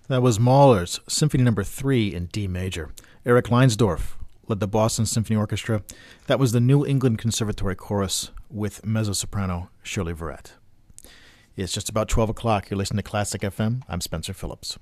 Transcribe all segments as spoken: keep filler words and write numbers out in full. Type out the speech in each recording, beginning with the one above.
That was Mahler's Symphony Number three in D major. Eric Leinsdorf led the Boston Symphony Orchestra. That was the New England Conservatory Chorus with mezzo-soprano Shirley Verrett. It's just about twelve o'clock. You're listening to Classic F M. I'm Spencer Phillips.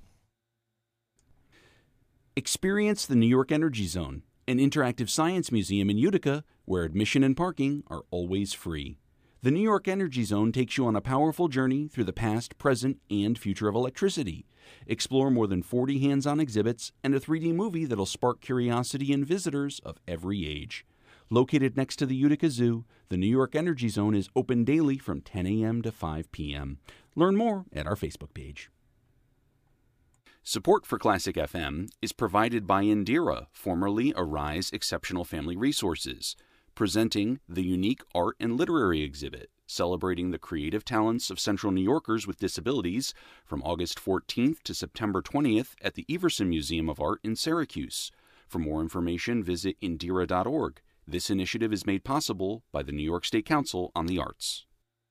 Experience the New York Energy Zone, an interactive science museum in Utica where admission and parking are always free. The New York Energy Zone takes you on a powerful journey through the past, present, and future of electricity. Explore more than forty hands-on exhibits and a three D movie that'll spark curiosity in visitors of every age. Located next to the Utica Zoo, the New York Energy Zone is open daily from ten a.m. to five p.m. Learn more at our Facebook page. Support for Classic F M is provided by Indira, formerly Arise Exceptional Family Resources, presenting the unique art and literary exhibit celebrating the creative talents of Central New Yorkers with disabilities from August fourteenth to September twentieth at the Everson Museum of Art in Syracuse. For more information, visit indira dot org. This initiative is made possible by the New York State Council on the Arts.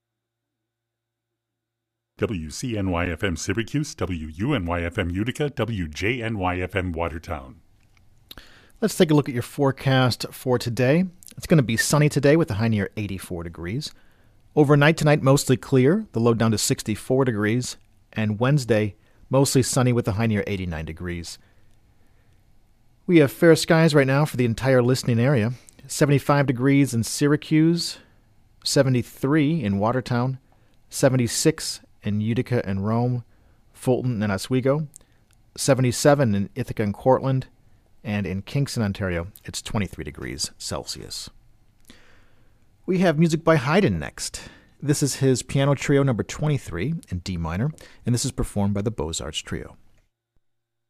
W C N Y F M Syracuse, W U N Y F M Utica, W J N Y F M Watertown. Let's take a look at your forecast for today. It's going to be sunny today with a high near eighty-four degrees. Overnight tonight, mostly clear, the low down to sixty-four degrees. And Wednesday, mostly sunny with a high near eighty-nine degrees. We have fair skies right now for the entire listening area. seventy-five degrees in Syracuse, seventy-three in Watertown, seventy-six in Utica and Rome, Fulton and Oswego, seventy-seven in Ithaca and Cortland, and in Kingston, Ontario, it's twenty-three degrees Celsius. We have music by Haydn next. This is his piano trio number twenty-three in D minor, and this is performed by the Beaux-Arts Trio.